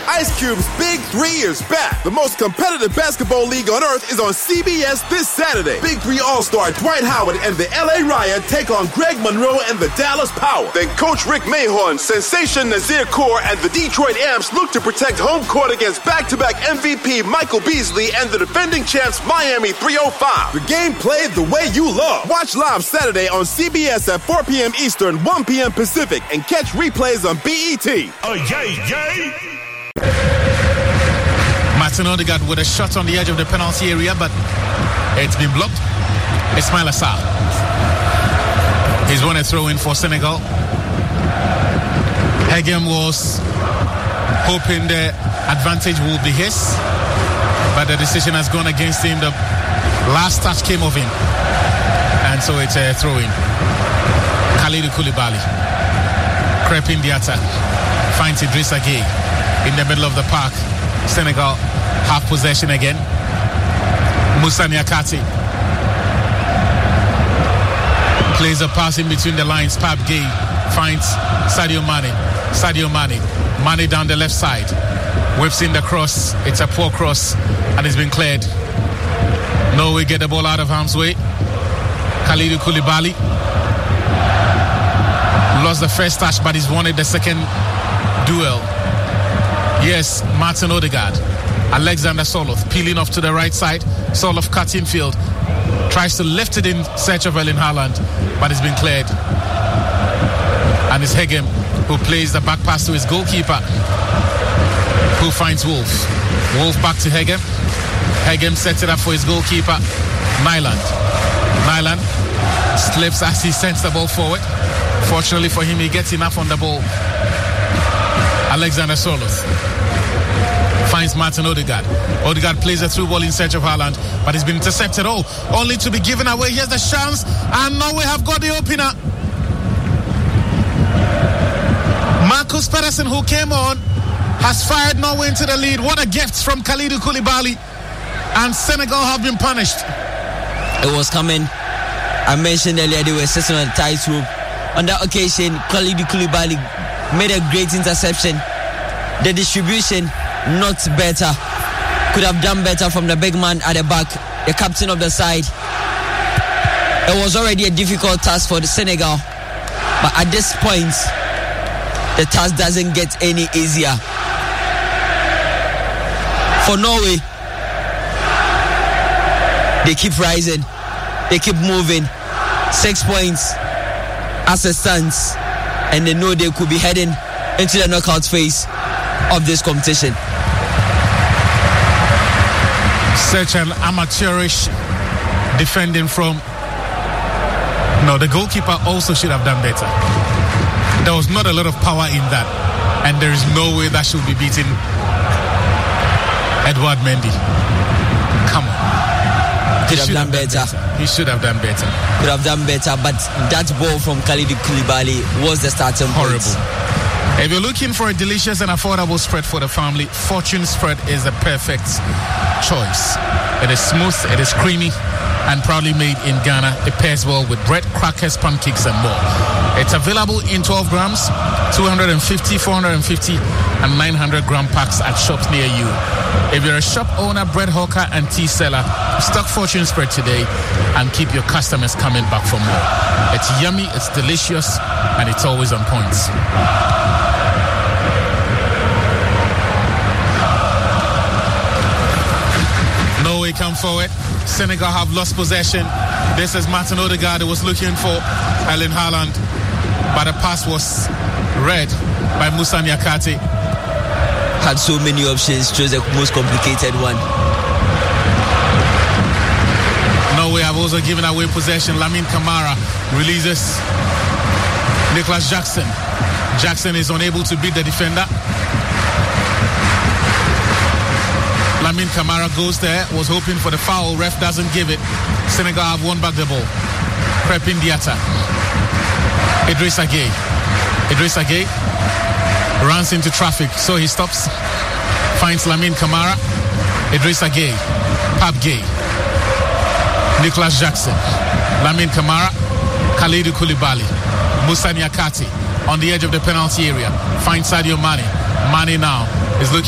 Ice Cube's Big 3 is back. The most competitive basketball league on earth is on CBS this Saturday. Big 3 All-Star Dwight Howard and the LA Riot take on Greg Monroe and the Dallas Power. Then Coach Rick Mahorn, Sensation Nazir Kaur, and the Detroit Amps look to protect home court against back-to-back MVP Michael Beasley and the defending champs Miami 305. The game played the way you love. Watch live Saturday on CBS at 4 p.m. Eastern, 1 p.m. Pacific, and catch replays on BET. Oh, yay! Martin Odegaard with a shot on the edge of the penalty area, but it's been blocked. Ismail Assar. He's won a throw-in for Senegal. Hegem was hoping the advantage will be his, but the decision has gone against him. The last touch came of him, and so it's a throw-in. Kalidou Koulibaly, Crepin Diatta finds Idrissa Gueye in the middle of the park. Senegal have possession again. Moussa Niakhaté plays a pass in between the lines. Pape Gueye finds Sadio Mane. Mane down the left side, whips in the cross. It's a poor cross and it's been cleared. Norway get the ball out of harm's way. Kalidou Koulibaly lost the first touch, but he's won it the second duel. Yes, Martin Odegaard. Alexander Soloth peeling off to the right side. Soloth cuts infield. Tries to lift it in search of Erling Haaland, but it's been cleared. And it's Hegem who plays the back pass to his goalkeeper, who finds Wolf. Wolf back to Hegem. Hegem sets it up for his goalkeeper, Nyland. Nyland slips as he sends the ball forward. Fortunately for him, he gets enough on the ball. Alexander Soloth finds Martin Odegaard. Odegaard plays a through ball in search of Haaland, but he's been intercepted. Only to be given away. Here's the chance, and now we have got the opener. Marcus Pedersen, who came on, has fired Norway into the lead. What a gift from Kalidou Koulibaly, and Senegal have been punished. It was coming. I mentioned earlier they were sitting on the tightrope. On that occasion, Kalidou Koulibaly made a great interception. The distribution, not better. Could have done better from the big man at the back, the captain of the side. It was already a difficult task for the Senegal, but at this point, the task doesn't get any easier. For Norway, they keep rising, they keep moving. 6 points as it stands, and they know they could be heading into the knockout phase of this competition. Such an amateurish defending from... No, the goalkeeper also should have done better. There was not a lot of power in that, and there is no way that should be beating Edouard Mendy. Come on. Could have done better. He should have done better. Could have done better, but that ball from Kalidou Koulibaly was the starting point. Horrible. If you're looking for a delicious and affordable spread for the family, Fortune Spread is the perfect choice. It is smooth, it is creamy, and proudly made in Ghana. It pairs well with bread, crackers, pancakes, and more. It's available in 12 grams, 250, 450, and 900 gram packs at shops near you. If you're a shop owner, bread hawker, and tea seller, stock Fortune Spread today and keep your customers coming back for more. It's yummy, it's delicious, and it's always on point. Norway come forward. Senegal have lost possession. This is Martin Odegaard who was looking for Erling Haaland, but the pass was read by Moussa Niakhaté. Had so many options, chose the most complicated one. Norway have also given away possession. Lamine Camara releases Nicholas Jackson. Jackson is unable to beat the defender. Lamine Camara goes there, was hoping for the foul. Ref doesn't give it. Senegal have won back the ball. Crepin Diatta. Idrissa Gueye runs into traffic, so he stops. Finds Lamine Camara. Idrissa Gueye. Pape Gueye. Nicholas Jackson. Lamine Camara. Kalidou Koulibaly. Moussa Niakhaté on the edge of the penalty area. Finds Sadio Mane. Mane now is looking